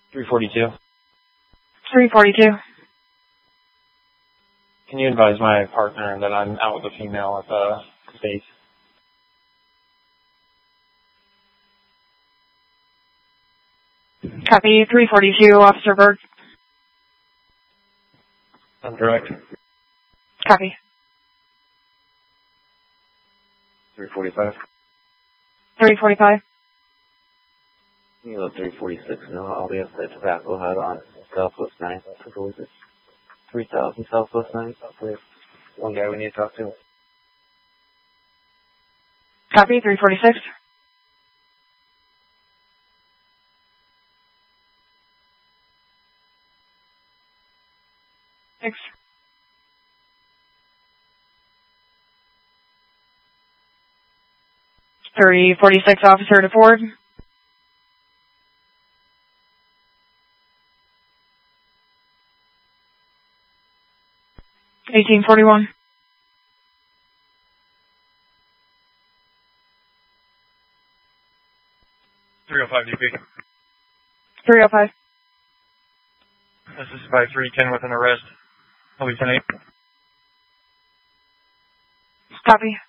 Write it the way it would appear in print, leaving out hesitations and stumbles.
342. 342. Can you advise my partner that I'm out with a female at the base? Copy. 342, Officer Berg. I'm direct. Copy. 345. 345. You know, 346 now. I'll be outside Tobacco Hut on Southwest 9. 3000 Southwest 9. One guy we need to talk to. Copy. 346. Thanks. 346, Officer to Ford. $18.41. DP. 305. This is 5310 with an arrest. I'll be 10-8. Copy.